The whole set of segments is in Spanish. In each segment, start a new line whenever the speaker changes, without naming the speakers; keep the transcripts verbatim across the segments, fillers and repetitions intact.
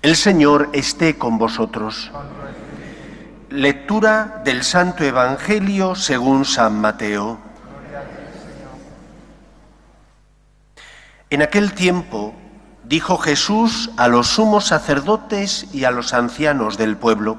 El Señor esté con vosotros. Lectura del Santo Evangelio según San Mateo. En aquel tiempo dijo Jesús a los sumos sacerdotes y a los ancianos del pueblo: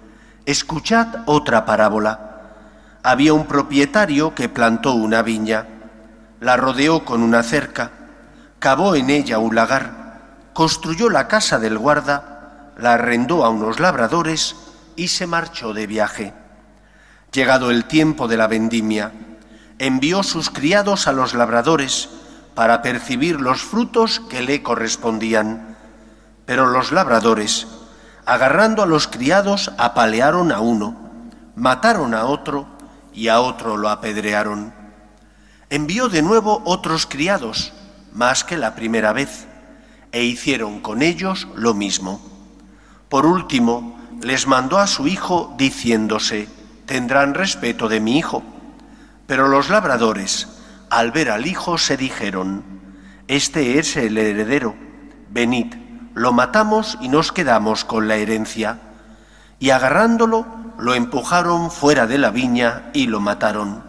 escuchad otra parábola. Había un propietario que plantó una viña, la rodeó con una cerca, cavó en ella un lagar, construyó la casa del guarda, la arrendó a unos labradores y se marchó de viaje. Llegado el tiempo de la vendimia, envió sus criados a los labradores para percibir los frutos que le correspondían. Pero los labradores, agarrando a los criados, apalearon a uno, mataron a otro y a otro lo apedrearon. Envió de nuevo otros criados, más que la primera vez, e hicieron con ellos lo mismo. Por último, les mandó a su hijo diciéndose: tendrán respeto de mi hijo. Pero los labradores, al ver al hijo, se dijeron: este es el heredero, venid, lo matamos y nos quedamos con la herencia. Y agarrándolo, lo empujaron fuera de la viña y lo mataron.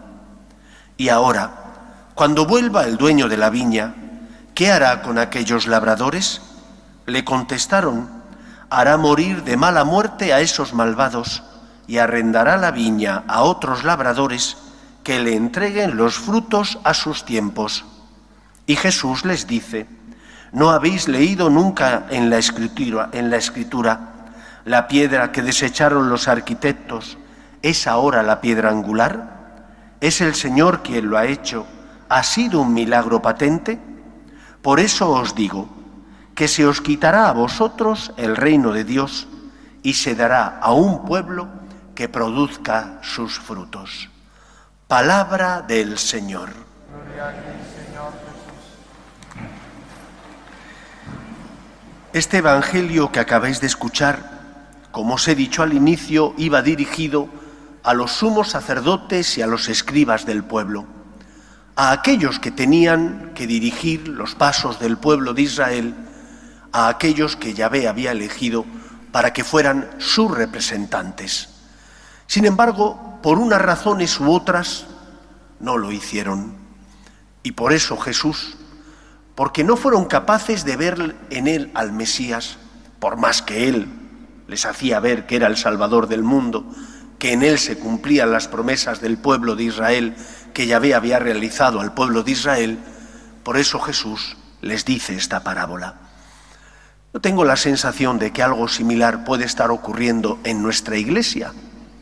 Y ahora, cuando vuelva el dueño de la viña, ¿qué hará con aquellos labradores? Le contestaron: hará morir de mala muerte a esos malvados y arrendará la viña a otros labradores que le entreguen los frutos a sus tiempos. Y Jesús les dice: ¿no habéis leído nunca en la escritura, en la escritura, la piedra que desecharon los arquitectos es ahora la piedra angular? ¿Es el Señor quien lo ha hecho? ¿Ha sido un milagro patente? Por eso os digo que se os quitará a vosotros el reino de Dios y se dará a un pueblo que produzca sus frutos. Palabra del Señor.
Gloria a ti, Señor Jesús.
Este Evangelio que acabáis de escuchar, como os he dicho al inicio, iba dirigido a los sumos sacerdotes y a los escribas del pueblo, a aquellos que tenían que dirigir los pasos del pueblo de Israel, a aquellos que Yahvé había elegido para que fueran sus representantes. Sin embargo, por unas razones u otras, no lo hicieron. Y por eso Jesús, porque no fueron capaces de ver en él al Mesías, por más que él les hacía ver que era el Salvador del mundo, que en él se cumplían las promesas del pueblo de Israel, que Yahvé había realizado al pueblo de Israel, por eso Jesús les dice esta parábola. Yo tengo la sensación de que algo similar puede estar ocurriendo en nuestra iglesia,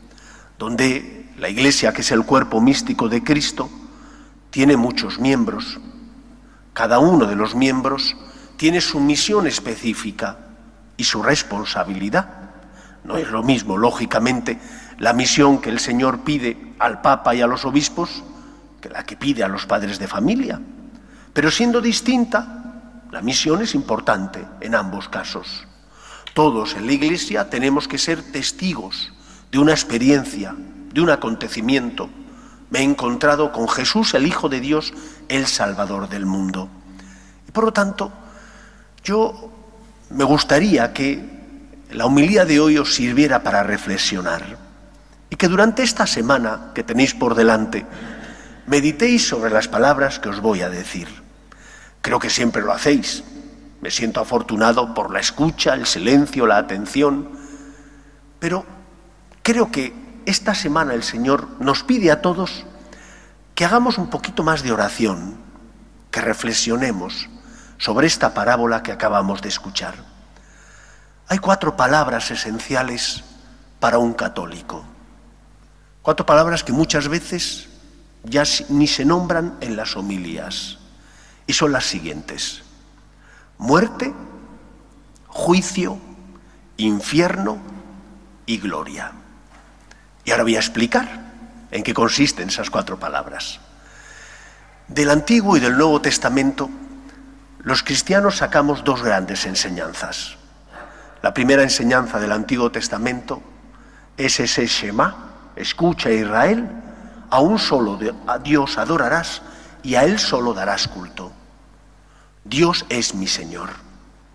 donde la iglesia, que es el cuerpo místico de Cristo, tiene muchos miembros. Cada uno de los miembros tiene su misión específica y su responsabilidad. No es lo mismo, lógicamente, la misión que el Señor pide al Papa y a los obispos que la que pide a los padres de familia. Pero siendo distinta, la misión es importante en ambos casos. Todos en la Iglesia tenemos que ser testigos de una experiencia, de un acontecimiento. Me he encontrado con Jesús, el Hijo de Dios, el Salvador del mundo. Y por lo tanto, yo me gustaría que la homilía de hoy os sirviera para reflexionar y que durante esta semana que tenéis por delante meditéis sobre las palabras que os voy a decir. Creo que siempre lo hacéis. Me siento afortunado por la escucha, el silencio, la atención, pero creo que esta semana el Señor nos pide a todos que hagamos un poquito más de oración, que reflexionemos sobre esta parábola que acabamos de escuchar. Hay cuatro palabras esenciales para un católico. Cuatro palabras que muchas veces ya ni se nombran en las homilías. Y son las siguientes: muerte, juicio, infierno y gloria. Y ahora voy a explicar en qué consisten esas cuatro palabras. Del Antiguo y del Nuevo Testamento, los cristianos sacamos dos grandes enseñanzas. La primera enseñanza del Antiguo Testamento es ese Shema: escucha, Israel, a un solo Dios adorarás y a Él solo darás culto. Dios es mi Señor.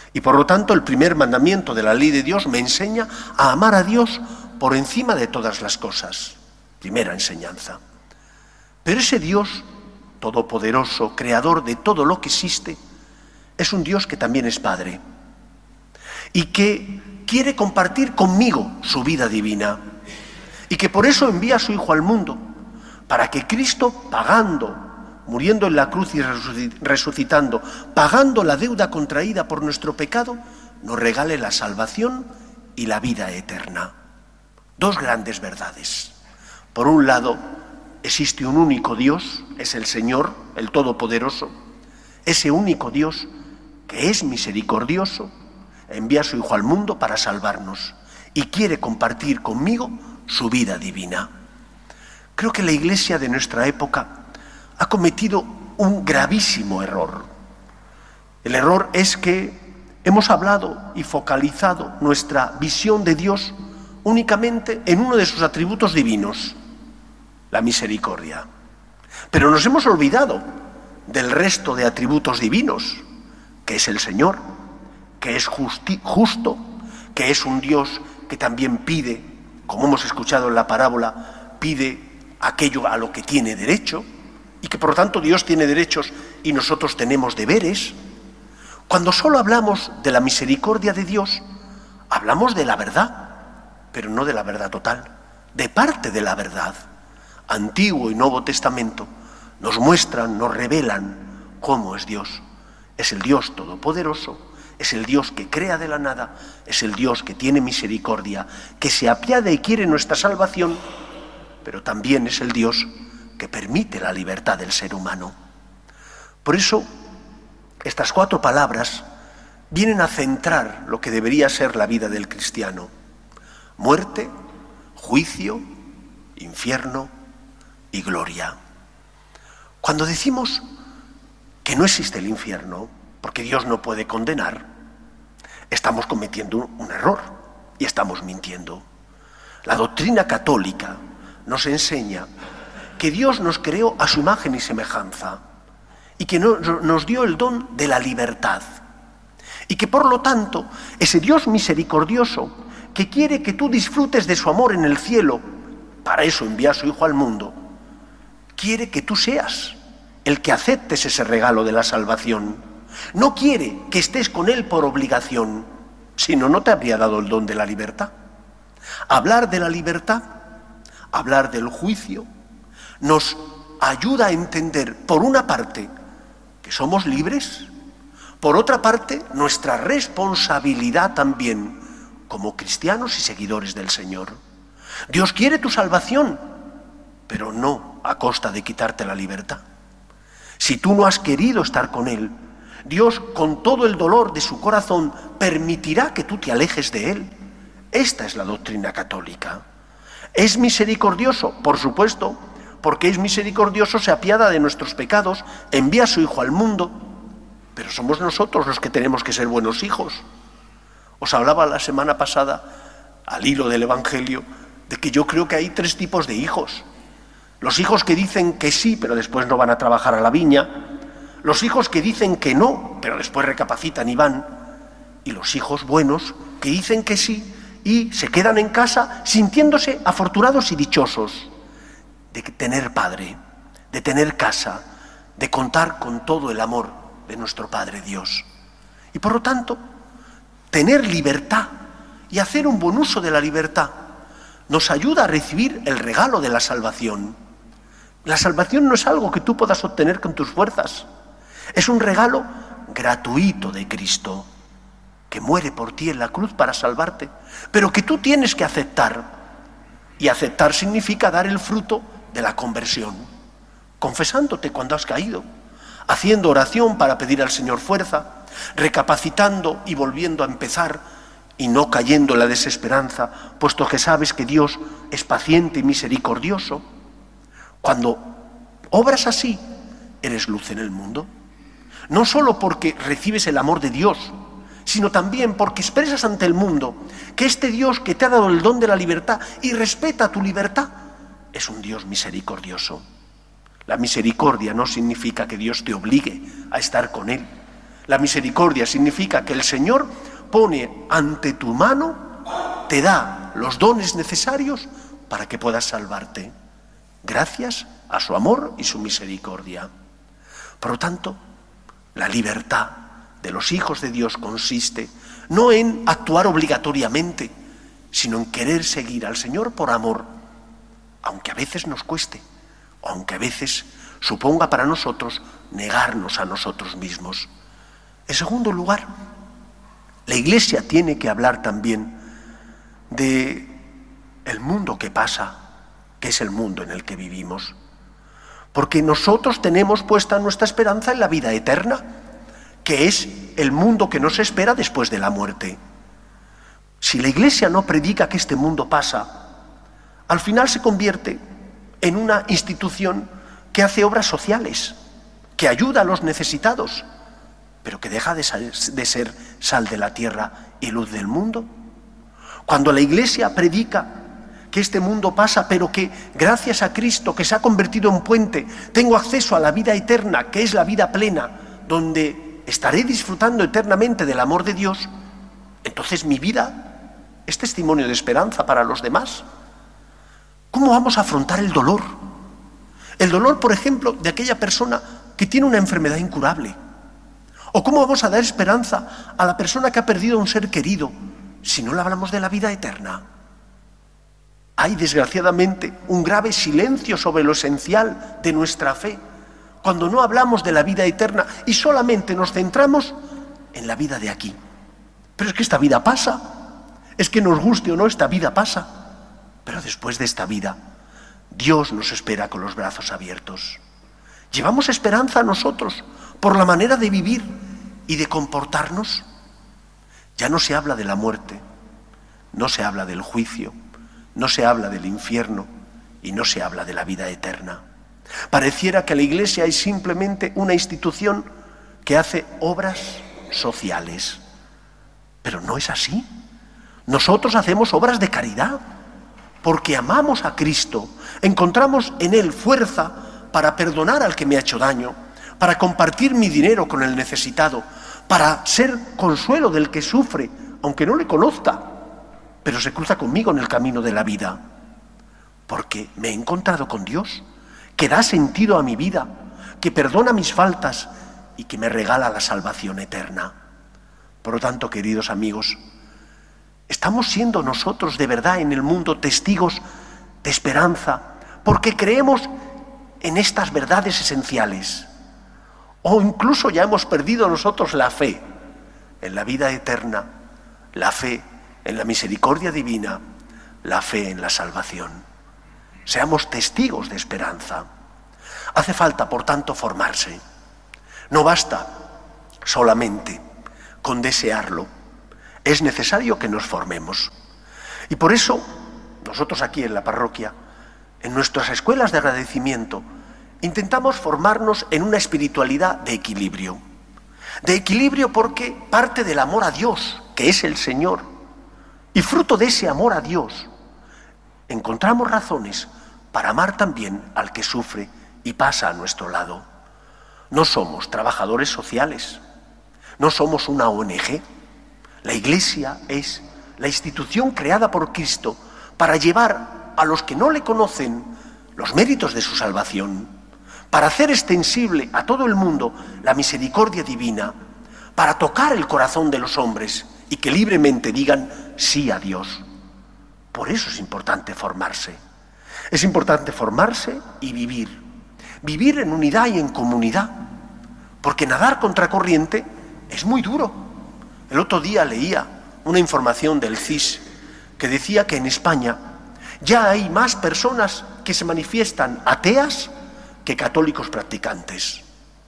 Y por lo tanto el primer mandamiento de la ley de Dios me enseña a amar a Dios por encima de todas las cosas. Primera enseñanza. Pero ese Dios todopoderoso, creador de todo lo que existe, es un Dios que también es Padre y que quiere compartir conmigo su vida divina y que por eso envía a su Hijo al mundo, para que Cristo, pagando, muriendo en la cruz y resucitando, pagando la deuda contraída por nuestro pecado, nos regale la salvación y la vida eterna. Dos grandes verdades. Por un lado, existe un único Dios, es el Señor, el Todopoderoso. Ese único Dios, que es misericordioso, envía a su Hijo al mundo para salvarnos y quiere compartir conmigo su vida divina. Creo que la Iglesia de nuestra época ha cometido un gravísimo error. El error es que hemos hablado y focalizado nuestra visión de Dios únicamente en uno de sus atributos divinos, la misericordia. Pero nos hemos olvidado del resto de atributos divinos, que es el Señor, que es justi- justo, que es un Dios que también pide, como hemos escuchado en la parábola, pide aquello a lo que tiene derecho, y que por lo tanto Dios tiene derechos y nosotros tenemos deberes. Cuando solo hablamos de la misericordia de Dios, hablamos de la verdad, pero no de la verdad total, de parte de la verdad. Antiguo y Nuevo Testamento nos muestran, nos revelan cómo es Dios. Es el Dios todopoderoso, es el Dios que crea de la nada, es el Dios que tiene misericordia, que se apiada y quiere nuestra salvación, pero también es el Dios que permite la libertad del ser humano. Por eso, estas cuatro palabras vienen a centrar lo que debería ser la vida del cristiano. Muerte, juicio, infierno y gloria. Cuando decimos que no existe el infierno, porque Dios no puede condenar, estamos cometiendo un error y estamos mintiendo. La doctrina católica nos enseña que Dios nos creó a su imagen y semejanza y que nos dio el don de la libertad y que por lo tanto ese Dios misericordioso que quiere que tú disfrutes de su amor en el cielo, para eso envía a su Hijo al mundo, quiere que tú seas el que aceptes ese regalo de la salvación. No quiere que estés con Él por obligación, sino no te habría dado el don de la libertad. Hablar de la libertad, hablar del juicio, nos ayuda a entender, por una parte, que somos libres, por otra parte, nuestra responsabilidad también como cristianos y seguidores del Señor. Dios quiere tu salvación, pero no a costa de quitarte la libertad. Si tú no has querido estar con Él, Dios, con todo el dolor de su corazón, permitirá que tú te alejes de Él. Esta es la doctrina católica. ¿Es misericordioso? Por supuesto, porque es misericordioso, se apiada de nuestros pecados, envía a su Hijo al mundo, pero somos nosotros los que tenemos que ser buenos hijos. Os hablaba la semana pasada, al hilo del Evangelio, de que yo creo que hay tres tipos de hijos. Los hijos que dicen que sí, pero después no van a trabajar a la viña. Los hijos que dicen que no, pero después recapacitan y van. Y los hijos buenos que dicen que sí y se quedan en casa sintiéndose afortunados y dichosos de tener padre, de tener casa, de contar con todo el amor de nuestro Padre Dios. Y por lo tanto, tener libertad y hacer un buen uso de la libertad nos ayuda a recibir el regalo de la salvación. La salvación no es algo que tú puedas obtener con tus fuerzas. Es un regalo gratuito de Cristo, que muere por ti en la cruz para salvarte, pero que tú tienes que aceptar. Y aceptar significa dar el fruto de la conversión, confesándote cuando has caído, haciendo oración para pedir al Señor fuerza, recapacitando y volviendo a empezar y no cayendo en la desesperanza, puesto que sabes que Dios es paciente y misericordioso. Cuando obras así, eres luz en el mundo. No solo porque recibes el amor de Dios, sino también porque expresas ante el mundo que este Dios que te ha dado el don de la libertad y respeta tu libertad, es un Dios misericordioso. La misericordia no significa que Dios te obligue a estar con Él, La misericordia significa que el Señor pone ante tu mano, te da los dones necesarios para que puedas salvarte, gracias a su amor y su misericordia. Por lo tanto, la libertad de los hijos de Dios consiste no en actuar obligatoriamente, sino en querer seguir al Señor por amor, aunque a veces nos cueste, aunque a veces suponga para nosotros negarnos a nosotros mismos. En segundo lugar, la Iglesia tiene que hablar también de el mundo que pasa, que es el mundo en el que vivimos. Porque nosotros tenemos puesta nuestra esperanza en la vida eterna, que es el mundo que nos espera después de la muerte. Si la Iglesia no predica que este mundo pasa, al final se convierte en una institución que hace obras sociales, que ayuda a los necesitados, pero que deja de ser sal de la tierra y luz del mundo. Cuando la Iglesia predica que este mundo pasa, pero que gracias a Cristo, que se ha convertido en puente, tengo acceso a la vida eterna, que es la vida plena, donde estaré disfrutando eternamente del amor de Dios, entonces mi vida es testimonio de esperanza para los demás. ¿Cómo vamos a afrontar el dolor? El dolor, por ejemplo, de aquella persona que tiene una enfermedad incurable. ¿O cómo vamos a dar esperanza a la persona que ha perdido a un ser querido si no le hablamos de la vida eterna? Hay, desgraciadamente, un grave silencio sobre lo esencial de nuestra fe, cuando no hablamos de la vida eterna y solamente nos centramos en la vida de aquí. Pero es que esta vida pasa, es que nos guste o no, esta vida pasa. Pero después de esta vida, Dios nos espera con los brazos abiertos. ¿Llevamos esperanza a nosotros por la manera de vivir y de comportarnos? Ya no se habla de la muerte, no se habla del juicio, no se habla del infierno y no se habla de la vida eterna. Pareciera que la Iglesia es simplemente una institución que hace obras sociales. Pero no es así. Nosotros hacemos obras de caridad porque amamos a Cristo, encontramos en Él fuerza para perdonar al que me ha hecho daño, para compartir mi dinero con el necesitado, para ser consuelo del que sufre, aunque no le conozca, pero se cruza conmigo en el camino de la vida, porque me he encontrado con Dios, que da sentido a mi vida, que perdona mis faltas y que me regala la salvación eterna. Por lo tanto, queridos amigos, ¿estamos siendo nosotros de verdad en el mundo testigos de esperanza porque creemos en estas verdades esenciales? O incluso ya hemos perdido nosotros la fe en la vida eterna, la fe en la misericordia divina, la fe en la salvación. Seamos testigos de esperanza. Hace falta, por tanto, formarse. No basta solamente con desearlo. Es necesario que nos formemos. Y por eso, nosotros aquí en la parroquia, en nuestras escuelas de agradecimiento, intentamos formarnos en una espiritualidad de equilibrio. De equilibrio porque parte del amor a Dios, que es el Señor. Y fruto de ese amor a Dios, encontramos razones para amar también al que sufre y pasa a nuestro lado. No somos trabajadores sociales, no somos una O N G. La Iglesia es la institución creada por Cristo para llevar a los que no le conocen los méritos de su salvación, para hacer extensible a todo el mundo la misericordia divina, para tocar el corazón de los hombres y que libremente digan sí a Dios. Por eso es importante formarse. Es importante formarse y vivir. Vivir en unidad y en comunidad. Porque nadar contracorriente es muy duro. El otro día leía una información del C I S que decía que en España ya hay más personas que se manifiestan ateas que católicos practicantes.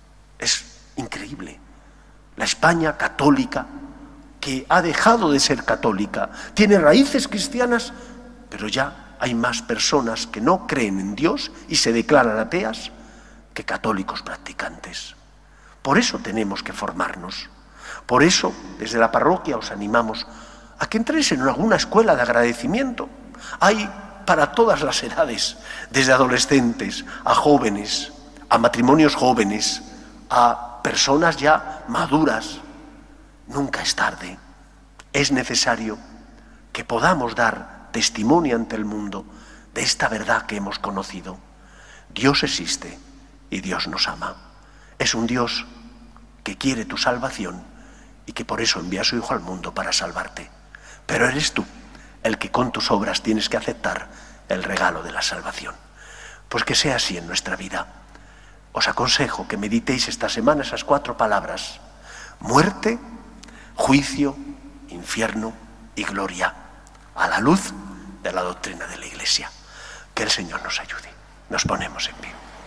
Es increíble. La España católica, que ha dejado de ser católica, tiene raíces cristianas, pero ya hay más personas que no creen en Dios y se declaran ateas que católicos practicantes. Por eso tenemos que formarnos. Por eso, desde la parroquia os animamos a que entréis en alguna escuela de agradecimiento. Hay para todas las edades, desde adolescentes a jóvenes, a matrimonios jóvenes, a personas ya maduras. Nunca es tarde. Es necesario que podamos dar testimonio ante el mundo de esta verdad que hemos conocido. Dios existe y Dios nos ama. Es un Dios que quiere tu salvación y que por eso envía a su Hijo al mundo para salvarte. Pero eres tú el que con tus obras tienes que aceptar el regalo de la salvación. Pues que sea así en nuestra vida. Os aconsejo que meditéis esta semana esas cuatro palabras: muerte, juicio, infierno y gloria, a la luz de la doctrina de la Iglesia. Que el Señor nos ayude. Nos ponemos en pie.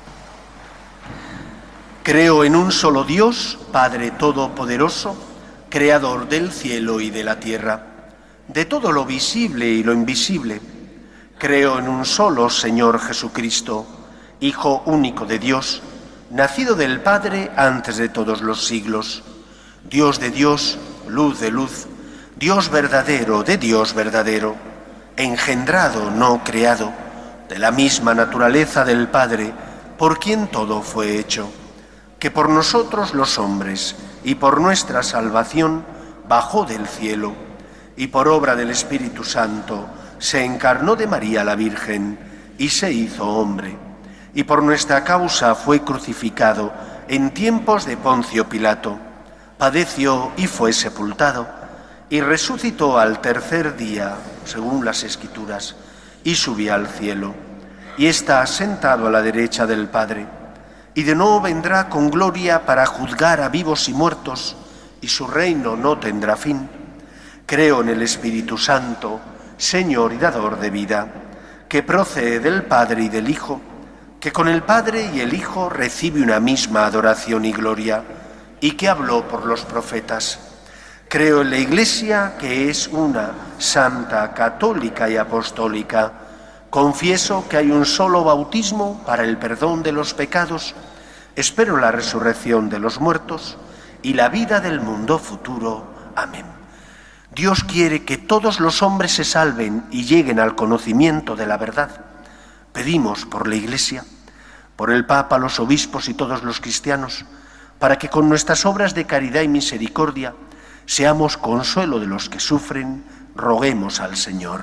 Creo en un solo Dios, Padre Todopoderoso, Creador del cielo y de la tierra, de todo lo visible y lo invisible. Creo en un solo Señor Jesucristo, Hijo único de Dios, nacido del Padre antes de todos los siglos, Dios de Dios, luz de luz, Dios verdadero de Dios verdadero, engendrado, no creado, de la misma naturaleza del Padre, por quien todo fue hecho, que por nosotros los hombres y por nuestra salvación bajó del cielo, y por obra del Espíritu Santo se encarnó de María la Virgen y se hizo hombre, y por nuestra causa fue crucificado en tiempos de Poncio Pilato, padeció y fue sepultado, y resucitó al tercer día, según las Escrituras, y subió al cielo, y está sentado a la derecha del Padre, y de nuevo vendrá con gloria para juzgar a vivos y muertos, y su reino no tendrá fin. Creo en el Espíritu Santo, Señor y dador de vida, que procede del Padre y del Hijo, que con el Padre y el Hijo recibe una misma adoración y gloria, y que habló por los profetas. Creo en la Iglesia, que es una, santa, católica y apostólica. Confieso que hay un solo bautismo para el perdón de los pecados. Espero la resurrección de los muertos y la vida del mundo futuro. Amén. Dios quiere que todos los hombres se salven y lleguen al conocimiento de la verdad. Pedimos por la Iglesia, por el Papa, los obispos y todos los cristianos, para que con nuestras obras de caridad y misericordia seamos consuelo de los que sufren. Roguemos al Señor.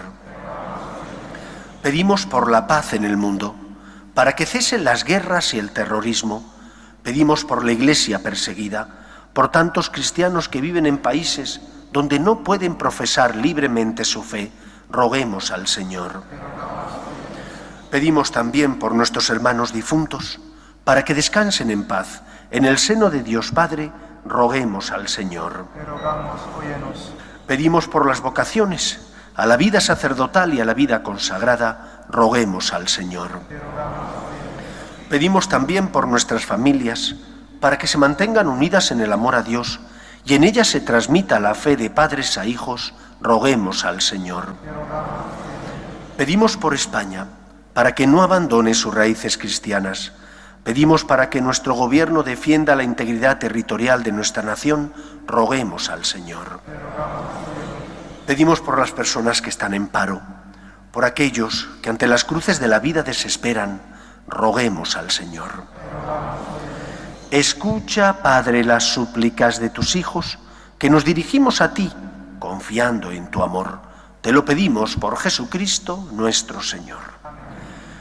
Pedimos por la paz en el mundo, para que cesen las guerras y el terrorismo. Pedimos por la Iglesia perseguida, por tantos cristianos que viven en países donde no pueden profesar libremente su fe. Roguemos al Señor. Pedimos también por nuestros hermanos difuntos, para que descansen en paz en el seno de Dios Padre. Roguemos al Señor. Pedimos por las vocaciones a la vida sacerdotal y a la vida consagrada. Roguemos al Señor. Pedimos también por nuestras familias, para que se mantengan unidas en el amor a Dios y en ellas se transmita la fe de padres a hijos. Roguemos al Señor. Pedimos por España, para que no abandone sus raíces cristianas. Pedimos para que nuestro gobierno defienda la integridad territorial de nuestra nación. Roguemos al Señor. Pedimos por las personas que están en paro, por aquellos que ante las cruces de la vida desesperan. Roguemos al Señor. Escucha, Padre, las súplicas de tus hijos, que nos dirigimos a ti, confiando en tu amor. Te lo pedimos por Jesucristo nuestro Señor.